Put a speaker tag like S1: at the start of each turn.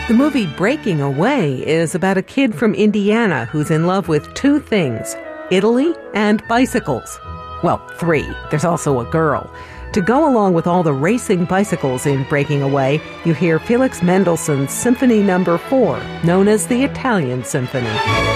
S1: The movie Breaking Away is about a kid from Indiana who's in love with two things: Italy and bicycles. Well, three. There's also a girl. To go along with all the racing bicycles in Breaking Away, you hear Felix Mendelssohn's Symphony No. 4, known as the Italian Symphony.